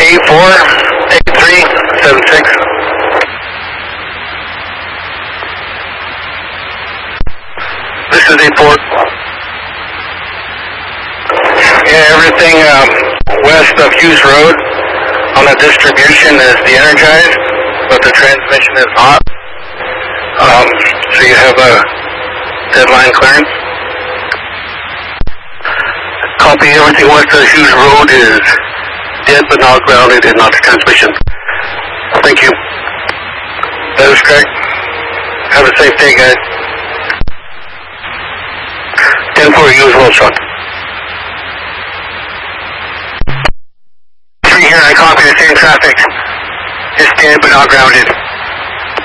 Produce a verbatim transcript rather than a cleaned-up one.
eight four, eight three, seven six. This is eight four. Yeah, everything um, west of Hughes Road on the distribution is de-energized, but the transmission is not. Um, so you have a deadline clearance. Copy, everything west of Hughes Road is dead but not grounded and not the transmission. Thank you. That is correct. Have a safe day, guys. ten four, you as well, Sean. Three here, I copy the same traffic. It's dead but not grounded.